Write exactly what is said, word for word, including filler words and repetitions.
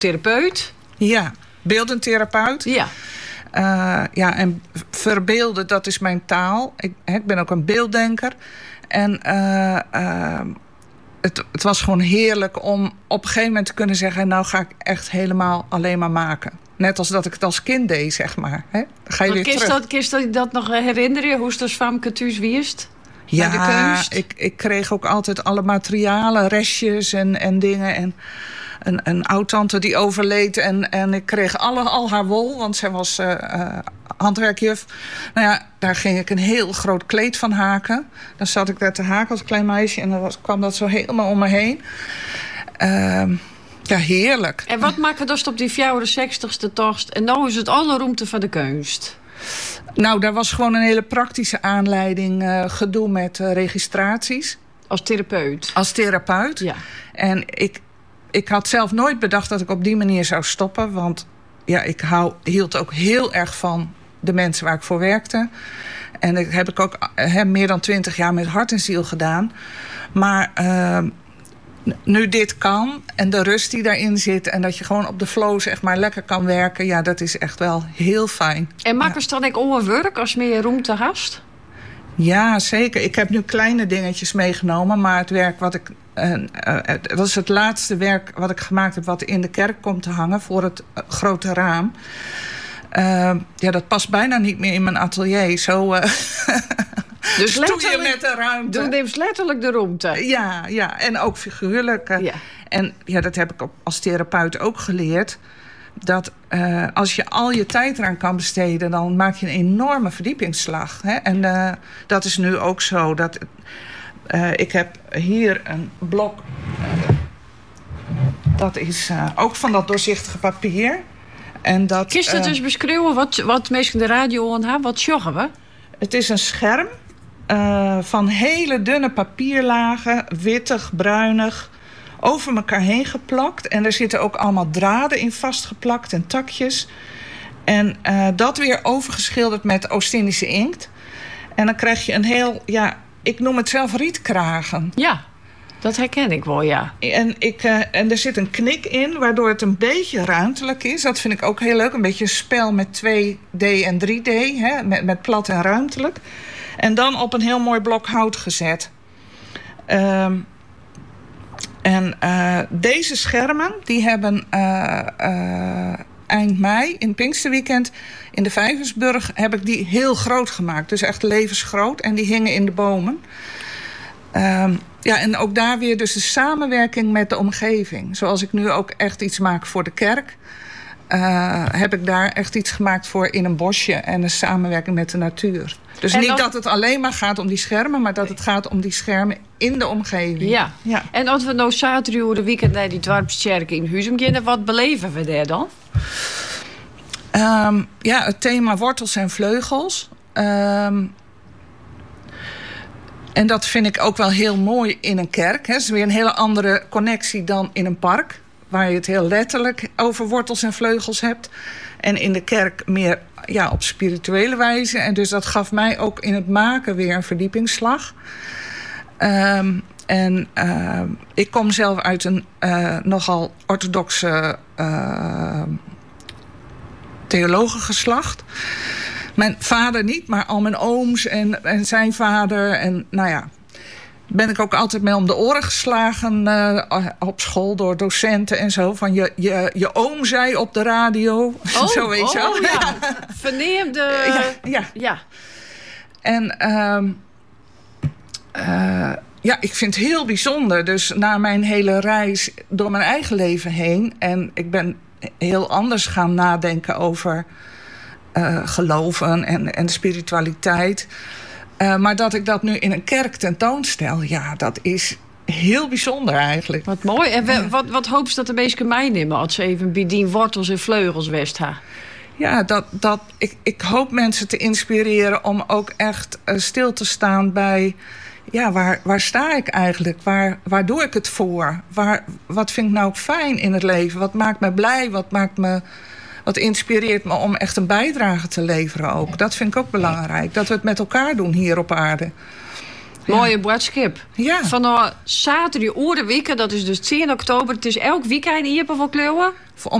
therapeut. Ja, beeldend Ja. Uh, ja, en verbeelden, dat is mijn taal. Ik, ik ben ook een beelddenker. En uh, uh, het, het was gewoon heerlijk om op een gegeven moment te kunnen zeggen... nou ga ik echt helemaal alleen maar maken. Net als dat ik het als kind deed, zeg maar. Hè? Dan ga je weer terug. Dat, kist je dat nog herinneren? Hoe is dat Famke Thuis wierst? Ja, de kunst? Ik, ik kreeg ook altijd alle materialen, restjes en, en dingen. En een, een oud-tante die overleed. En, en ik kreeg alle, al haar wol, want zij was uh, uh, handwerkjuf. Nou ja, daar ging ik een heel groot kleed van haken. Dan zat ik daar te haken als klein meisje. En dan was, kwam dat zo helemaal om me heen. Uh, ja, heerlijk. En wat maken dus op die vijfenzestigste tocht? En nou is het alle ruimte van de kunst. Nou, daar was gewoon een hele praktische aanleiding. Uh, gedoe met uh, registraties. Als therapeut? Als therapeut. Ja. En ik, ik had zelf nooit bedacht dat ik op die manier zou stoppen. Want ja, ik hou, hield ook heel erg van de mensen waar ik voor werkte. En dat heb ik ook he, meer dan twintig jaar met hart en ziel gedaan. Maar uh, nu dit kan en de rust die daarin zit... en dat je gewoon op de flow zeg maar lekker kan werken... ja, dat is echt wel heel fijn. En maken ze ja. dan ook onwerk als meer ruimte hast? Ja, zeker. Ik heb nu kleine dingetjes meegenomen... maar het werk wat ik... Uh, uh, dat is het laatste werk wat ik gemaakt heb... wat in de kerk komt te hangen voor het uh, grote raam. Uh, ja, dat past bijna niet meer in mijn atelier. Zo... Uh, Dus stoeien met de ruimte. Doe neemt letterlijk de ruimte. Ja, ja, en ook figuurlijk. Ja. En ja, dat heb ik als therapeut ook geleerd. Dat uh, als je al je tijd eraan kan besteden... dan maak je een enorme verdiepingsslag. Hè? En uh, dat is nu ook zo. Dat, uh, ik heb hier een blok... Uh, dat is uh, ook van dat doorzichtige papier. En dat, Kun je dat uh, dus beschrijven? Wat, wat mensen de radio aan hebben? Wat joggen we? Het is een scherm... Uh, van hele dunne papierlagen, wittig, bruinig, over elkaar heen geplakt. En er zitten ook allemaal draden in vastgeplakt en takjes. En uh, dat weer overgeschilderd met Oost-Indische inkt. En dan krijg je een heel, ja, ik noem het zelf rietkragen. Ja, dat herken ik wel, ja. En, ik, uh, en er zit een knik in, waardoor het een beetje ruimtelijk is. Dat vind ik ook heel leuk. Een beetje een spel met twee D en drie D, hè, met, met plat en ruimtelijk. En dan op een heel mooi blok hout gezet. Um, en uh, deze schermen, die hebben uh, uh, eind mei, in Pinksterweekend... in de Vijversburg, heb ik die heel groot gemaakt. Dus echt levensgroot. En die hingen in de bomen. Um, ja, en ook daar weer dus de samenwerking met de omgeving. Zoals ik nu ook echt iets maak voor de kerk... Uh, heb ik daar echt iets gemaakt voor in een bosje... en een samenwerking met de natuur. Dus en niet dan... dat het alleen maar gaat om die schermen... maar dat het gaat om die schermen in de omgeving. Ja. ja. En als we nou zaterdag de weekend naar die Dwarpskerk in Huizum gaan... wat beleven we daar dan? Um, ja, het thema wortels en vleugels. Um, en dat vind ik ook wel heel mooi in een kerk. Het is weer een hele andere connectie dan in een park... waar je het heel letterlijk over wortels en vleugels hebt. En in de kerk meer ja, op spirituele wijze. En dus dat gaf mij ook in het maken weer een verdiepingsslag. Um, en uh, ik kom zelf uit een uh, nogal orthodoxe uh, theologengeslacht. Mijn vader niet, maar al mijn ooms en, en zijn vader. En nou ja... ben ik ook altijd mee om de oren geslagen uh, op school door docenten en zo. Van je, je, je oom zei op de radio. Oh, zo weet oh, je wel. Ja. Verneemde... Ja, ja. ja. En um, uh, ja, ik vind het heel bijzonder. Dus na mijn hele reis door mijn eigen leven heen... en ik ben heel anders gaan nadenken over uh, geloven en, en spiritualiteit... Uh, maar dat ik dat nu in een kerk tentoonstel... ja, dat is heel bijzonder eigenlijk. Wat mooi. En we, wat, wat hoop je dat de mensen meenemen... als ze even bij die wortels en vleugels west ha? Ja, dat, dat, ik, ik hoop mensen te inspireren... om ook echt uh, stil te staan bij... ja, waar, waar sta ik eigenlijk? Waar, waar doe ik het voor? Waar, wat vind ik nou fijn in het leven? Wat maakt me blij? Wat maakt me... Wat inspireert me om echt een bijdrage te leveren ook. Dat vind ik ook belangrijk. Dat we het met elkaar doen hier op aarde. Mooie boodschap. Ja. Van uh, zaterdag oer de week, dat is dus tien oktober. Het is elk weekend in Ieper van Kleuwen.